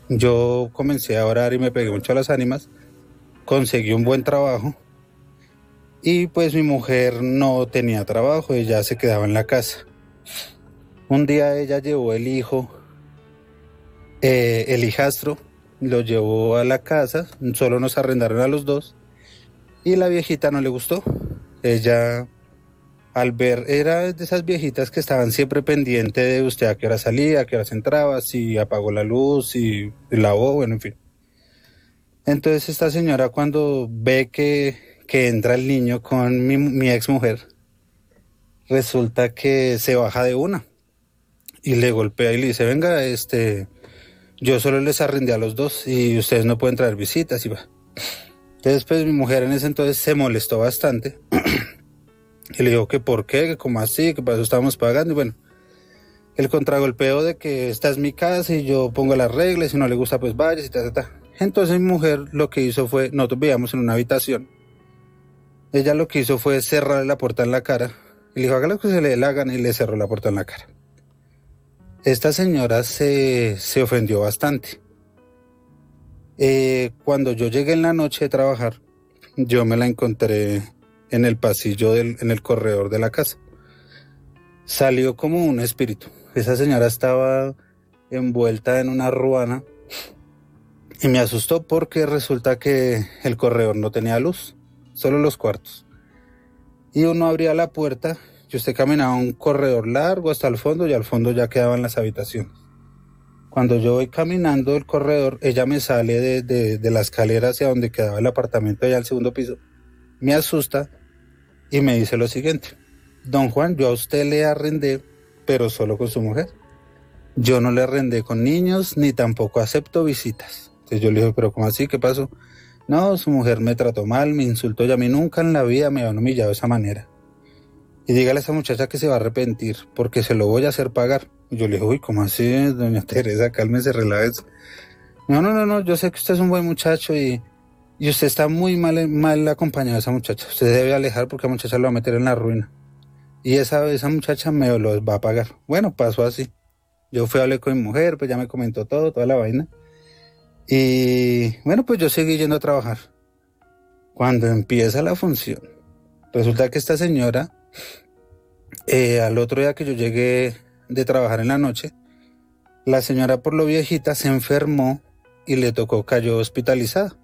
Yo comencé a orar y me pegué mucho a las ánimas, conseguí un buen trabajo y pues mi mujer no tenía trabajo, ella se quedaba en la casa. Un día ella llevó el hijastro, lo llevó a la casa, solo nos arrendaron a los dos y la viejita no le gustó. Ella, al ver, era de esas viejitas que estaban siempre pendientes de usted a qué hora salía, a qué hora entraba, si apagó la luz, si lavó, bueno, en fin. Entonces esta señora cuando ve que entra el niño con mi ex mujer, resulta que se baja de una y le golpea y le dice, venga, yo solo les arrendé a los dos y ustedes no pueden traer visitas y va. Entonces pues mi mujer en ese entonces se molestó bastante y le dijo que por qué, que cómo así, que para eso estábamos pagando y bueno, el contragolpeo de que esta es mi casa y yo pongo las reglas, si no le gusta pues vaya y ta. Entonces mi mujer lo que hizo fue, nosotros vivíamos en una habitación, ella lo que hizo fue cerrarle la puerta en la cara y le dijo haga lo que se le dé la gana y le cerró la puerta en la cara. Esta señora se ofendió bastante. Cuando yo llegué en la noche de trabajar, yo me la encontré en el pasillo, en el corredor de la casa. Salió como un espíritu. Esa señora estaba envuelta en una ruana y me asustó porque resulta que el corredor no tenía luz, solo los cuartos. Y uno abría la puerta y usted caminaba un corredor largo hasta el fondo y al fondo ya quedaban las habitaciones. Cuando yo voy caminando el corredor, ella me sale de la escalera hacia donde quedaba el apartamento allá al segundo piso, me asusta y me dice lo siguiente, don Juan, yo a usted le arrendé, pero solo con su mujer. Yo no le arrendé con niños ni tampoco acepto visitas. Entonces yo le dije, pero ¿cómo así? ¿Qué pasó? No, su mujer me trató mal, me insultó y a mí nunca en la vida me habían humillado de esa manera. Y dígale a esa muchacha que se va a arrepentir porque se lo voy a hacer pagar. Y yo le dije, uy, ¿cómo así, doña Teresa? Cálmese, relájese. No, yo sé que usted es un buen muchacho y usted está muy mal acompañado de esa muchacha. Usted debe alejar porque la muchacha lo va a meter en la ruina. Y esa muchacha me lo va a pagar. Bueno, pasó así. Yo fui a hablar con mi mujer, pues ya me comentó todo, toda la vaina. Y bueno, pues yo seguí yendo a trabajar. Cuando empieza la función, resulta que esta señora, al otro día que yo llegué de trabajar en la noche, la señora por lo viejita se enfermó y le tocó, cayó hospitalizada.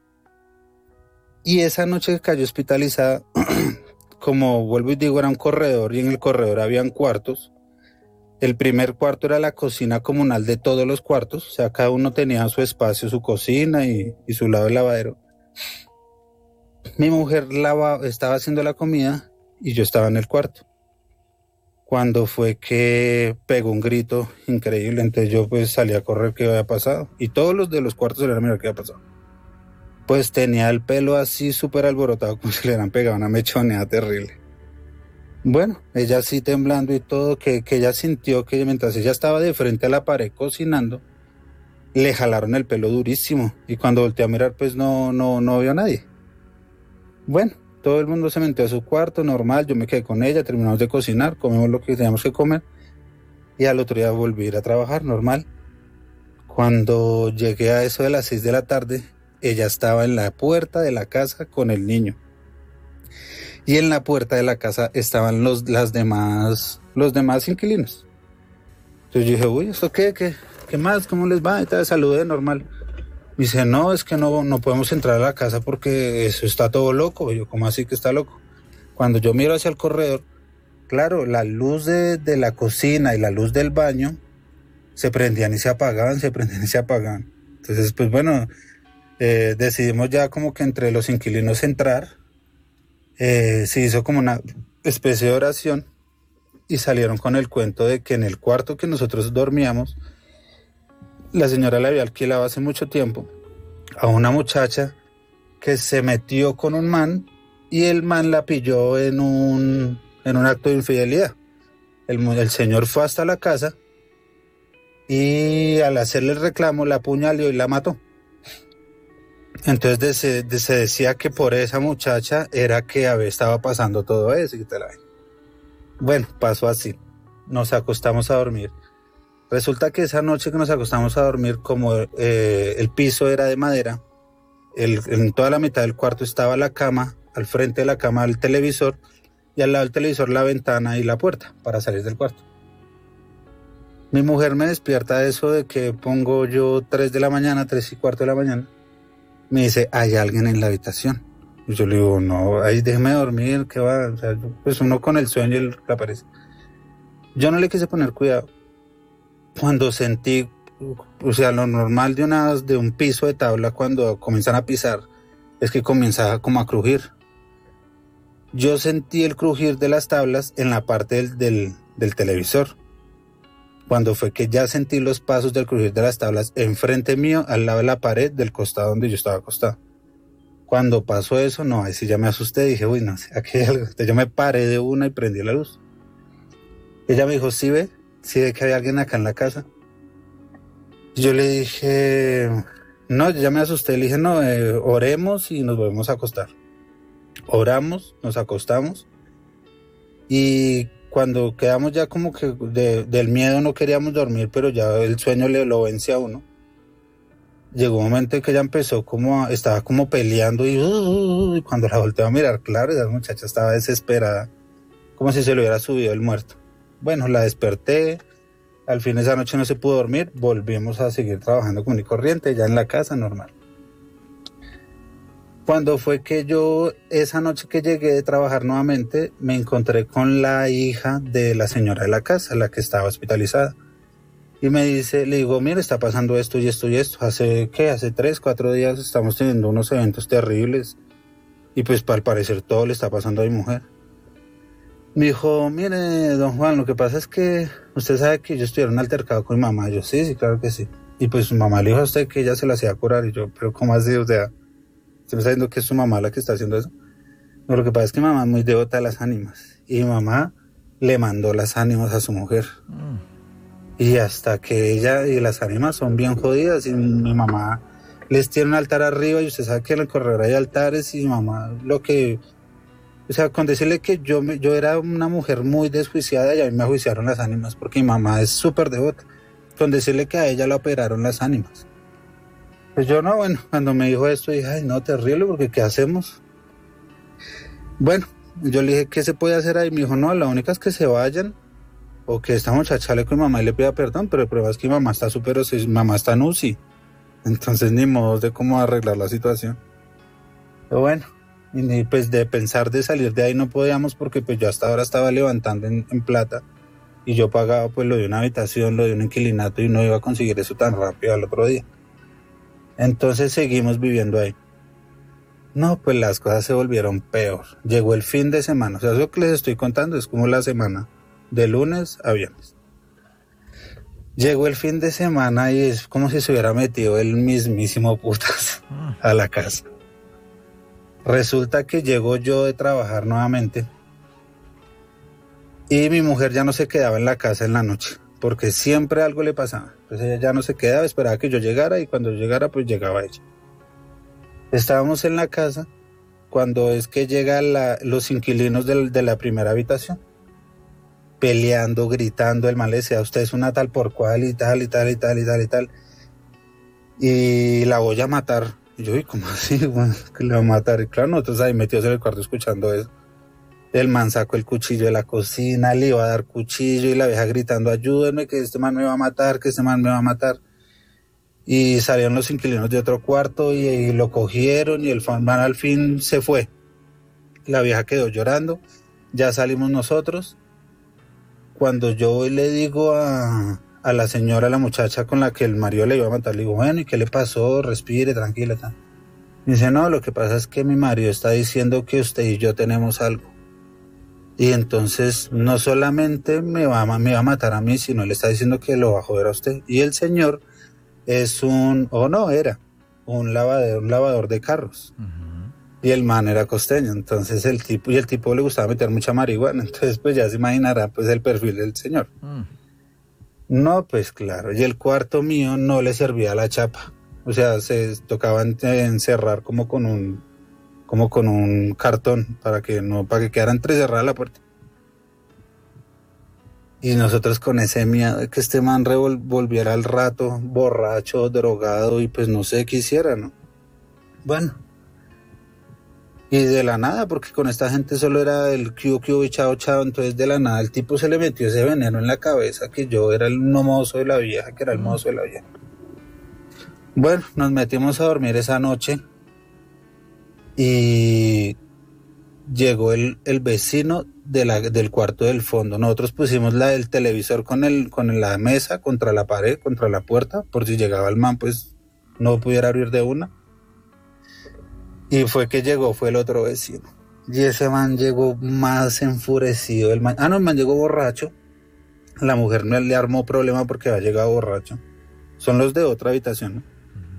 Y esa noche que cayó hospitalizada, como vuelvo y digo, era un corredor y en el corredor habían cuartos. El primer cuarto era la cocina comunal de todos los cuartos, o sea, cada uno tenía su espacio, su cocina y su lado del lavadero. Mi mujer estaba haciendo la comida y yo estaba en el cuarto. Cuando fue que pegó un grito increíble, entonces yo pues salí a correr qué había pasado. Y todos los de los cuartos salieron a mirar qué había pasado. Pues tenía el pelo así súper alborotado, como si le hubieran pegado una mechoneada terrible. Bueno, ella así temblando y todo, que ella sintió que mientras ella estaba de frente a la pared cocinando, le jalaron el pelo durísimo. Y cuando volteé a mirar, pues no vio a nadie. Bueno, todo el mundo se metió a su cuarto, normal, yo me quedé con ella, terminamos de cocinar, comimos lo que teníamos que comer y al otro día volví a ir a trabajar, normal. Cuando llegué a eso de las 6 de la tarde, ella estaba en la puerta de la casa con el niño. Y en la puerta de la casa estaban los demás inquilinos. Entonces yo dije, uy, ¿esto qué más? ¿Cómo les va? Y tal, saludé normal. Me dice, no, es que no podemos entrar a la casa porque eso está todo loco. Y yo, ¿cómo así que está loco? Cuando yo miro hacia el corredor, claro, la luz de la cocina y la luz del baño se prendían y se apagaban, se prendían y se apagaban. Entonces, pues bueno, decidimos ya como que entre los inquilinos entrar. Se hizo como una especie de oración y salieron con el cuento de que en el cuarto que nosotros dormíamos, la señora le había alquilado hace mucho tiempo a una muchacha que se metió con un man y el man la pilló en un acto de infidelidad. El señor fue hasta la casa y al hacerle el reclamo la apuñaló y la mató. Entonces se decía que por esa muchacha era que estaba pasando todo eso y tal. Bueno, pasó así. Nos acostamos a dormir. Resulta que esa noche que nos acostamos a dormir, como el piso era de madera, en toda la mitad del cuarto estaba la cama, al frente de la cama el televisor, y al lado del televisor la ventana y la puerta para salir del cuarto. Mi mujer me despierta de eso de que pongo yo 3 de la mañana, 3:15 de la mañana. Me dice, hay alguien en la habitación. Y yo le digo, no, ahí déjeme dormir, ¿qué va? O sea, pues uno con el sueño y le aparece. Yo no le quise poner cuidado. Cuando sentí, o sea, lo normal de un piso de tabla cuando comienzan a pisar, es que comienza como a crujir. Yo sentí el crujir de las tablas en la parte del televisor. Cuando fue que ya sentí los pasos del crujir de las tablas enfrente mío, al lado de la pared del costado donde yo estaba acostado. Cuando pasó eso, no, ahí sí ya me asusté, dije, uy, no sé, aquí hay algo. Entonces yo me paré de una y prendí la luz. Ella me dijo, ¿sí ve que había alguien acá en la casa? Yo le dije, no, yo ya me asusté, le dije, no, oremos y nos volvemos a acostar. Oramos, nos acostamos y cuando quedamos ya como que del miedo no queríamos dormir, pero ya el sueño lo vence a uno. Llegó un momento en que ella empezó estaba como peleando y cuando la volteé a mirar, claro, esa muchacha estaba desesperada, como si se le hubiera subido el muerto. Bueno, la desperté, al fin esa noche no se pudo dormir, volvimos a seguir trabajando común y corriente, ya en la casa normal. Cuando fue que yo, esa noche que llegué de trabajar nuevamente, me encontré con la hija de la señora de la casa, la que estaba hospitalizada. Y me dice, le digo, mire, está pasando esto y esto y esto. Hace 3, 4 días estamos teniendo unos eventos terribles. Y pues al parecer todo le está pasando a mi mujer. Me dijo, mire, don Juan, lo que pasa es que usted sabe que yo estuve en un altercado con mi mamá. Yo, sí, claro que sí. Y pues su mamá le dijo a usted que ella se la hacía curar. Y yo, pero ¿cómo así? O sea, ¿usted me está diciendo que es su mamá la que está haciendo eso? No, lo que pasa es que mi mamá es muy devota a las ánimas. Y mi mamá le mandó las ánimas a su mujer. Y hasta que ella y las ánimas son bien jodidas. Y mi mamá les tiene un altar arriba. Y usted sabe que en el corredor hay altares. Y mi mamá o sea, con decirle que yo era una mujer muy desjuiciada y a mí me juiciaron las ánimas porque mi mamá es súper devota. Con decirle que a ella la operaron las ánimas. Pues yo no, bueno, cuando me dijo esto dije, ay no, terrible, porque ¿qué hacemos? Bueno, yo le dije, ¿qué se puede hacer ahí? Me dijo, no, la única es que se vayan o que esta muchacha hable con mi mamá y le pida perdón, pero el problema es que mi mamá está mi mamá está en UCI. Entonces ni modo de cómo arreglar la situación. Pero bueno. Y pues de pensar de salir de ahí no podíamos porque pues yo hasta ahora estaba levantando en plata y yo pagaba pues lo de una habitación, lo de un inquilinato y no iba a conseguir eso tan rápido al otro día. Entonces seguimos viviendo ahí. No, pues las cosas se volvieron peor. Llegó el fin de semana, o sea, eso que les estoy contando es como la semana de lunes a viernes. Llegó el fin de semana y es como si se hubiera metido el mismísimo putas a la casa. Resulta que llego yo de trabajar nuevamente y mi mujer ya no se quedaba en la casa en la noche porque siempre algo le pasaba. Entonces ella ya no se quedaba, esperaba que yo llegara y cuando yo llegara pues llegaba ella. Estábamos en la casa cuando es que llegan los inquilinos de la primera habitación peleando, gritando. El man le decía, usted es una tal por cual y tal y tal y tal y tal y tal y la voy a matar. Y yo, ¿y cómo así? Bueno, que le va a matar. Y claro, nosotros ahí metidos en el cuarto escuchando eso. El man sacó el cuchillo de la cocina, le iba a dar cuchillo y la vieja gritando, ayúdenme, que este man me va a matar, que este man me va a matar. Y salieron los inquilinos de otro cuarto y lo cogieron y el man al fin se fue. La vieja quedó llorando, ya salimos nosotros. Cuando yo voy le digo a la señora, a la muchacha con la que el marido le iba a matar, le digo, bueno, ¿y qué le pasó? Respire, tranquila. Tal. Me dice, no, lo que pasa es que mi marido está diciendo que usted y yo tenemos algo. Y entonces no solamente me va a matar a mí, sino le está diciendo que lo va a joder a usted. Y el señor es era un lavador de carros. Uh-huh. Y el man era costeño, entonces el tipo le gustaba meter mucha marihuana, entonces pues ya se imaginará pues el perfil del señor. No, pues claro, y el cuarto mío no le servía la chapa, o sea, se tocaba encerrar como con un cartón para que quedara entrecerrada la puerta. Y nosotros con ese miedo de que este man volviera al rato, borracho, drogado, y pues no sé qué hiciera, ¿no? Bueno, y de la nada, porque con esta gente solo era el QQ y chao chao, entonces de la nada el tipo se le metió ese veneno en la cabeza, que yo era el mozo de la vieja, que era el mozo de la vieja. Bueno, nos metimos a dormir esa noche y llegó el vecino del cuarto del fondo. Nosotros pusimos el televisor con la mesa contra la pared, contra la puerta, por si llegaba el man, pues no pudiera abrir de una. Y fue que llegó, fue el otro vecino. Y ese man llegó más enfurecido. El man llegó borracho. La mujer no le armó problema porque había llegado borracho. Son los de otra habitación, ¿no?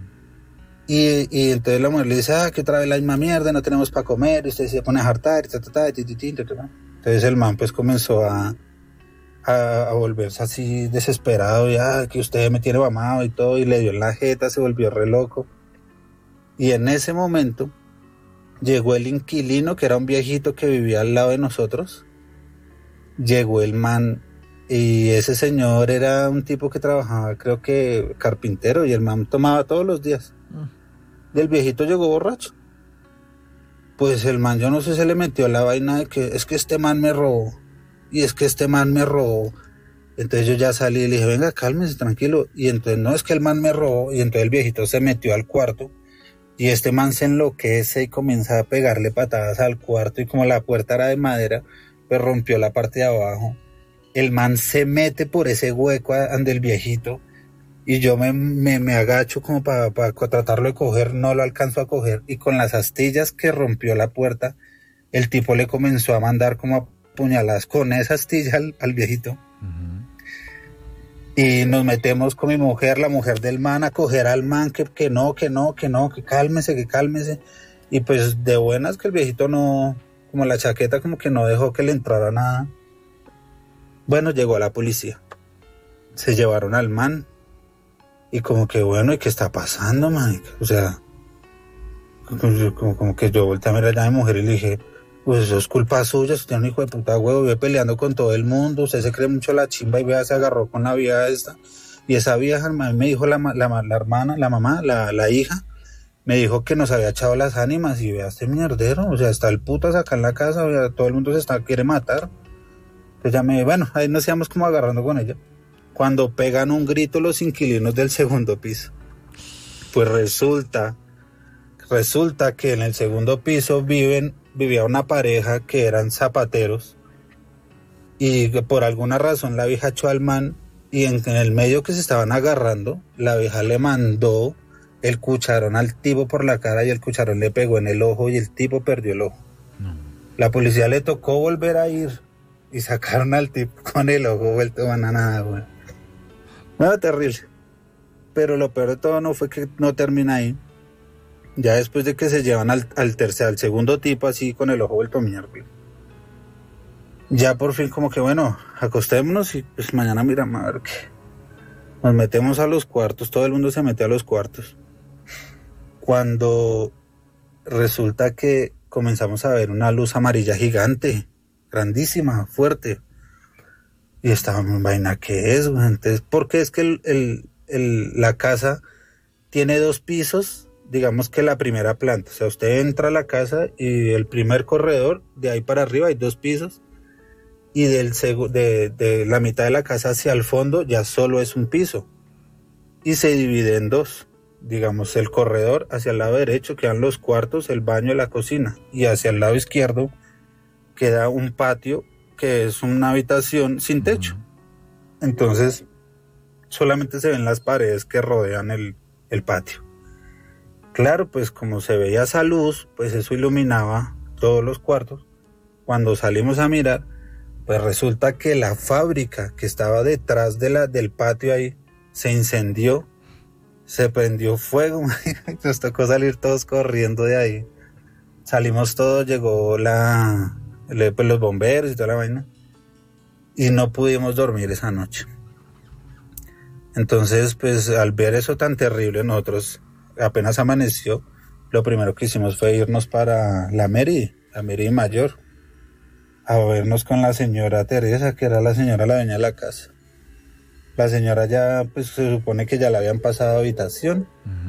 Y entonces la mujer le dice, que trae la misma mierda, no tenemos para comer, y usted se pone a jartar, entonces el man pues comenzó a volverse así desesperado, ya que usted me tiene mamado y todo, y le dio en la jeta, se volvió re loco. Y en ese momento llegó el inquilino, que era un viejito que vivía al lado de nosotros. Llegó el man, y ese señor era un tipo que trabajaba, creo que carpintero, y el man tomaba todos los días. Y el viejito llegó borracho. Pues el man, yo no sé, se le metió la vaina de que es que este man me robó. Y es que este man me robó. Entonces yo ya salí y le dije, venga, cálmese, tranquilo. Y entonces, no, es que el man me robó. Y entonces el viejito se metió al cuarto. Y este man se enloquece y comienza a pegarle patadas al cuarto. Y como la puerta era de madera, pues rompió la parte de abajo. El man se mete por ese hueco ante el viejito. Y yo me agacho como para tratarlo de coger, no lo alcanzo a coger. Y con las astillas que rompió la puerta, el tipo le comenzó a mandar como a puñaladas con esa astilla al viejito. Uh-huh. Y nos metemos con mi mujer, la mujer del man, a coger al man, que cálmese. Y pues de buenas que el viejito no, como la chaqueta como que no dejó que le entrara nada. Bueno, llegó la policía. Se llevaron al man. Y como que bueno, ¿y qué está pasando, man? O sea, como que yo volteé a mirar a mi mujer y le dije, pues eso es culpa suya, usted es un hijo de puta huevo, vive peleando con todo el mundo, usted se cree mucho la chimba y vea, se agarró con la vieja esta. Y esa vieja, me dijo la hermana, la mamá, la hija, me dijo que nos había echado las ánimas y vea este mierdero, o sea, está el putas acá en la casa, o sea, todo el mundo quiere matar. Entonces bueno, ahí nos íbamos como agarrando con ella. Cuando pegan un grito los inquilinos del segundo piso, pues resulta que en el segundo piso vivía una pareja que eran zapateros y por alguna razón la vieja echó al man y en el medio que se estaban agarrando, la vieja le mandó el cucharón al tipo por la cara y el cucharón le pegó en el ojo y el tipo perdió el ojo. No. La policía le tocó volver a ir y sacaron al tipo con el ojo vuelto banana, güey. No, terrible. Pero lo peor de todo no fue que no termina ahí. Ya después de que se llevan al segundo tipo así con el ojo vuelto mierda. Ya por fin como que bueno, acostémonos y pues mañana miramos a ver qué. Nos metemos a los cuartos, todo el mundo se mete a los cuartos. Cuando resulta que comenzamos a ver una luz amarilla gigante, grandísima, fuerte. Y estaba en vaina, ¿qué es? Entonces, porque es que la casa tiene 2 pisos, digamos que la primera planta. O sea, usted entra a la casa y el primer corredor, de ahí para arriba hay 2 pisos. Y de la mitad de la casa hacia el fondo ya solo es un piso. Y se divide en 2. Digamos, el corredor hacia el lado derecho quedan los cuartos, el baño y la cocina. Y hacia el lado izquierdo queda un patio que es una habitación sin techo. Entonces, solamente se ven las paredes que rodean el patio. Claro, pues como se veía esa luz, pues eso iluminaba todos los cuartos. Cuando salimos a mirar, pues resulta que la fábrica que estaba detrás del patio ahí se incendió, se prendió fuego. Nos tocó salir todos corriendo de ahí. Salimos todos, llegó pues los bomberos y toda la vaina, y no pudimos dormir esa noche. Entonces, pues al ver eso tan terrible, nosotros apenas amaneció, lo primero que hicimos fue irnos para la Mary Mayor. a vernos con la señora Teresa, que era la señora la dueña de la casa. La señora ya, pues se supone que ya le habían pasado habitación.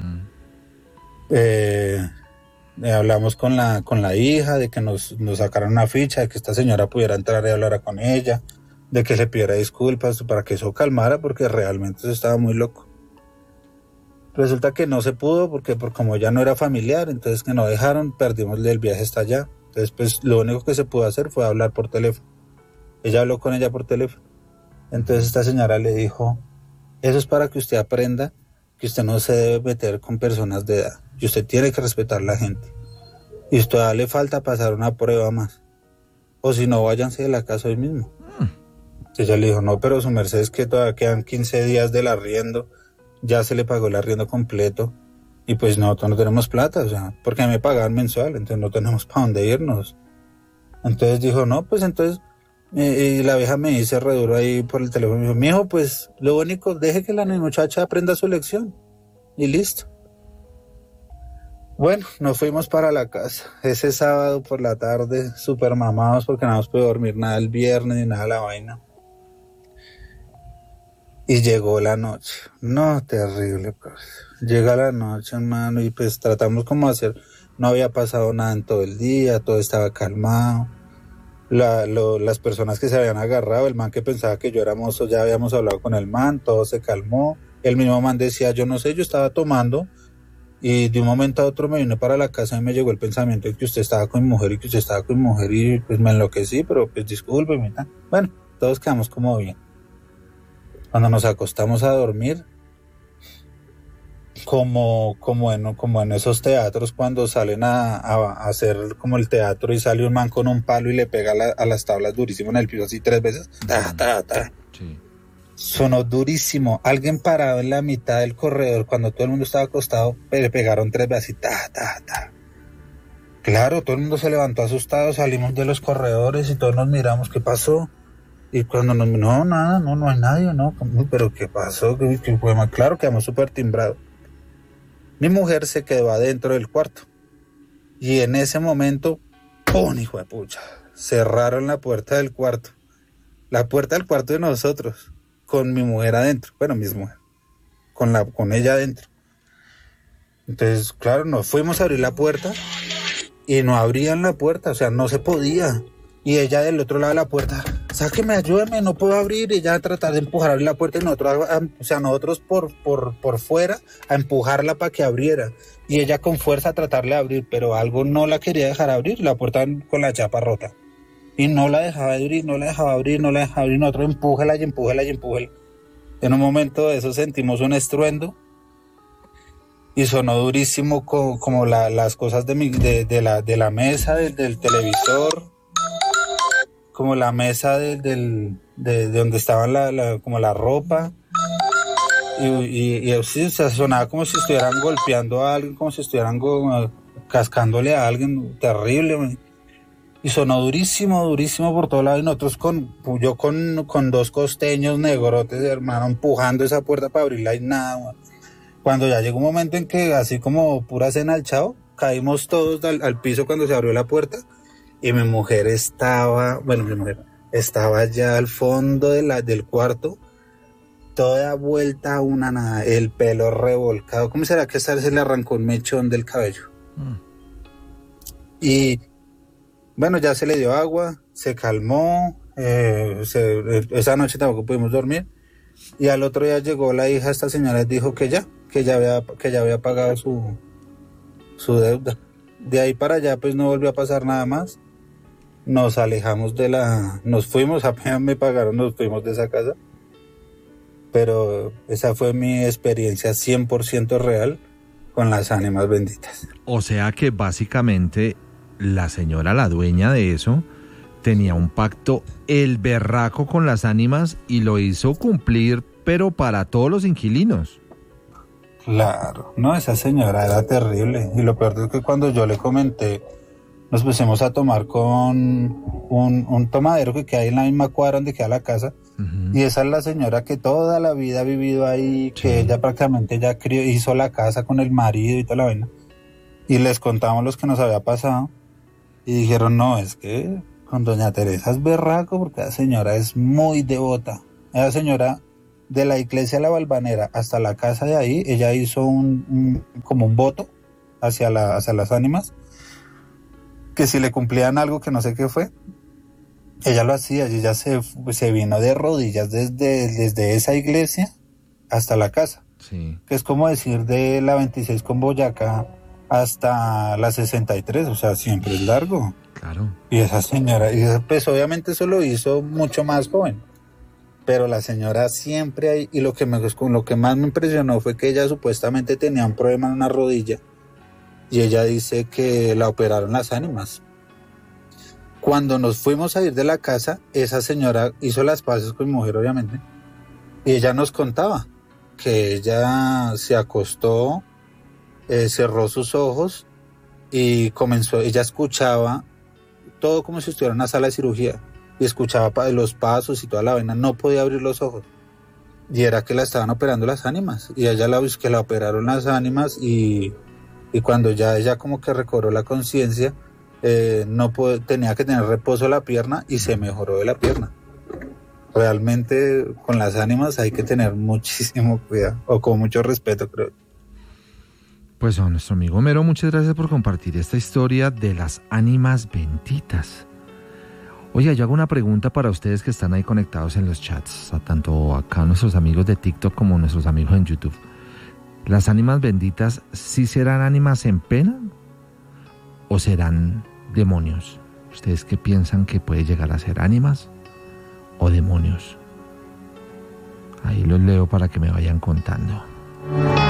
Hablamos con la hija de que nos sacaran una ficha, de que esta señora pudiera entrar y hablar con ella, de que le pidiera disculpas para que eso calmara, porque realmente eso estaba muy loco. Resulta que no se pudo porque como ya no era familiar, entonces que no dejaron, perdimos el viaje hasta allá. Entonces pues lo único que se pudo hacer fue hablar por teléfono. Ella habló con ella por teléfono. Entonces esta señora le dijo, eso es para que usted aprenda que usted no se debe meter con personas de edad, y usted tiene que respetar a la gente. Y a usted le falta pasar una prueba más. O si no, váyanse de la casa hoy mismo. Ella le dijo, no, pero su merced es que todavía quedan 15 días del arriendo, ya se le pagó el arriendo completo, y pues nosotros no tenemos plata, o sea, porque me pagaban mensual, entonces no tenemos para dónde irnos. Entonces dijo, no, pues entonces, y la vieja me dice re duro ahí por el teléfono, me dijo, mijo, pues lo único, deje que la muchacha aprenda su lección, y listo. Bueno, nos fuimos para la casa, ese sábado por la tarde, súper mamados, porque no nos pude dormir nada el viernes, ni nada de la vaina. Y llegó la noche, no, terrible, pues. Llega la noche, hermano, y pues tratamos como hacer, no había pasado nada en todo el día, todo estaba calmado. Las personas que se habían agarrado, el man que pensaba que yo era mozo, ya habíamos hablado con el man, todo se calmó. El mismo man decía, yo no sé, yo estaba tomando, y de un momento a otro me vine para la casa y me llegó el pensamiento de que usted estaba con mi mujer y que usted estaba con mi mujer, y pues me enloquecí, pero pues discúlpeme. Bueno, todos quedamos como bien. Cuando nos acostamos a dormir, como en esos teatros cuando salen a hacer como el teatro y sale un man con un palo y le pega a las tablas durísimo en el piso así 3 veces, Sí. Sonó durísimo. Alguien parado en la mitad del corredor cuando todo el mundo estaba acostado, le pegaron 3 veces así, Claro, todo el mundo se levantó asustado, salimos de los corredores y todos nos miramos, ¿qué pasó? Y cuando no, nada, no hay nadie, ¿no? ¿Pero qué pasó? ¿Qué fue más? Claro, quedamos súper timbrados. Mi mujer se quedó adentro del cuarto. Y en ese momento, ¡pum! Hijo de pucha. Cerraron la puerta del cuarto. La puerta del cuarto de nosotros. Con mi mujer adentro. Bueno, mi mujer. Con ella adentro. Entonces, claro, nos fuimos a abrir la puerta. Y no abrían la puerta. O sea, no se podía. Y ella del otro lado de la puerta, sáqueme, ayúdeme, no puedo abrir. Y ella a tratar de empujar a abrir la puerta y nosotros por fuera a empujarla para que abriera. Y ella con fuerza a tratarle de abrir, pero algo no la quería dejar abrir, la puerta con la chapa rota. Y no la dejaba abrir, nosotros empújela. En un momento de eso sentimos un estruendo y sonó durísimo como las cosas de la mesa, del televisor, como la mesa de donde estaban como la ropa, y sí, se sonaba como si estuvieran golpeando a alguien, como si estuvieran cascándole a alguien, terrible, y sonó durísimo por todo lado, y nosotros yo con 2 costeños negrotes, hermano, empujando esa puerta para abrirla y nada. Cuando ya llegó un momento en que, así como pura cena al chao, caímos todos al piso cuando se abrió la puerta. Y mi mujer estaba ya al fondo del cuarto, toda vuelta a una nada, el pelo revolcado. ¿Cómo será que se le arrancó un mechón del cabello? Y bueno, ya se le dio agua, se calmó, esa noche tampoco pudimos dormir. Y al otro día llegó la hija de esta señora y dijo que ya había pagado su deuda. De ahí para allá pues no volvió a pasar nada más. Nos alejamos nos fuimos, apenas me pagaron, nos fuimos de esa casa. Pero esa fue mi experiencia 100% real con las ánimas benditas. O sea que básicamente la señora, la dueña de eso, tenía un pacto el berraco con las ánimas y lo hizo cumplir, pero para todos los inquilinos. Claro, no, esa señora era terrible. Y lo peor es que cuando yo le comenté, nos pusimos a tomar con un tomadero que queda ahí en la misma cuadra donde queda la casa. Uh-huh. Y esa es la señora que toda la vida ha vivido ahí, que sí. Ella prácticamente ya hizo la casa con el marido y toda la vaina. Y les contamos lo que nos había pasado. Y dijeron, no, es que con doña Teresa es berraco porque la señora es muy devota. La señora, de la iglesia de la Valvanera hasta la casa de ahí, ella hizo como un voto hacia las ánimas, que si le cumplían algo que no sé qué fue, ella lo hacía, y ella se vino de rodillas desde esa iglesia hasta la casa. Sí. Que es como decir de la 26 con Boyacá hasta la 63, o sea, siempre es largo. Claro. Y esa señora, pues obviamente eso lo hizo mucho más joven, pero la señora siempre, y lo que más me impresionó fue que ella supuestamente tenía un problema en una rodilla, y ella dice que la operaron las ánimas. Cuando nos fuimos a ir de la casa, esa señora hizo las paces con mi mujer, obviamente, y ella nos contaba que ella se acostó, cerró sus ojos y ella escuchaba todo como si estuviera en una sala de cirugía, y escuchaba los pasos y toda la vaina, no podía abrir los ojos, y era que la estaban operando las ánimas, y ella que la operaron las ánimas, y cuando ya ella como que recobró la conciencia, tenía que tener reposo la pierna, y se mejoró de la pierna. Realmente con las ánimas hay que tener muchísimo cuidado, o con mucho respeto, creo. Pues a nuestro amigo Homero, muchas gracias por compartir esta historia de las ánimas benditas. Oye, yo hago una pregunta para ustedes que están ahí conectados en los chats, tanto acá nuestros amigos de TikTok como nuestros amigos en YouTube. ¿Las ánimas benditas sí serán ánimas en pena o serán demonios? ¿Ustedes qué piensan que puede llegar a ser, ánimas o demonios? Ahí los leo para que me vayan contando.